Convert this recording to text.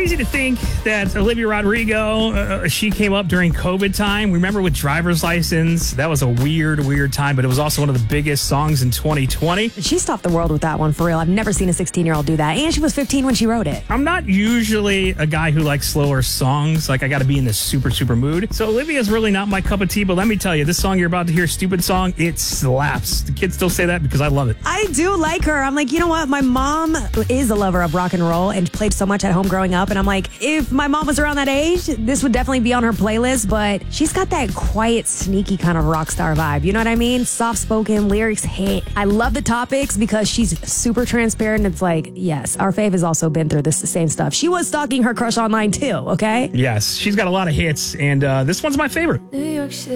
crazy to think that Olivia Rodrigo, she came up during COVID time. Remember with Driver's License? That was a weird time, but it was also one of the biggest songs in 2020. She stopped the world with that one, for real. I've never seen a 16-year-old do that. And she was 15 when she wrote it. I'm not usually a guy who likes slower songs. Like, I got to be in this super mood. So Olivia's really not my cup of tea, but let me tell you, this song you're about to hear, Stupid Song, it slaps. The kids still say that because I love it. I do like her. I'm like, you know what? My mom is a lover of rock and roll and played so much at home growing up. And I'm like, if my mom was around that age, this would definitely be on her playlist. But she's got that quiet, sneaky kind of rock star vibe. You know what I mean? Soft-spoken, lyrics hit. I love the topics because she's super transparent. It's like, yes, our fave has also been through this same stuff. She was stalking her crush online too, okay? Yes, she's got a lot of hits, and this one's my favorite. New York City.